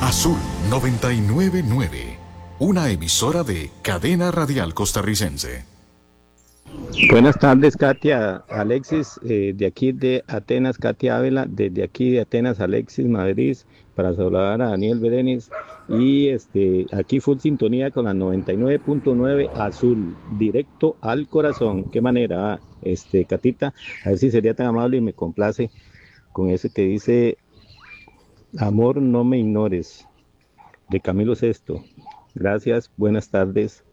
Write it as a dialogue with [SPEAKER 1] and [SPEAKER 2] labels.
[SPEAKER 1] Azul 999, una emisora de Cadena Radial Costarricense.
[SPEAKER 2] Buenas tardes, Katia, Alexis, de aquí de Atenas, Katia Ávila, desde aquí de Atenas, Alexis Madrid, para saludar a Daniel Berenis. Y aquí full sintonía con la 99.9 Azul, directo al corazón. Qué manera, Catita, a ver si sería tan amable y me complace con ese que dice, amor, no me ignores, de Camilo Sesto. Gracias, buenas tardes.